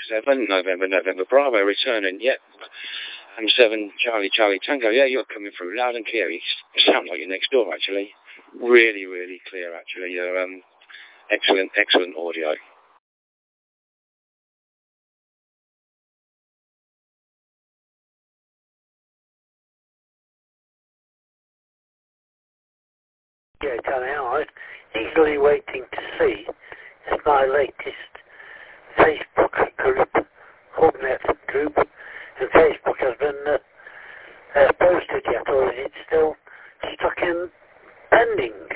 7, November Bravo, returning, yep. M7, Charlie Tango, yeah, you're coming through loud and clear. You sound like you're next door, actually. Really, really clear, actually. Excellent audio. Yeah, Tony, I'm eagerly waiting to see if my latest Facebook group, Hubnet group, and Facebook has been posted yet, or is it still stuck in pending?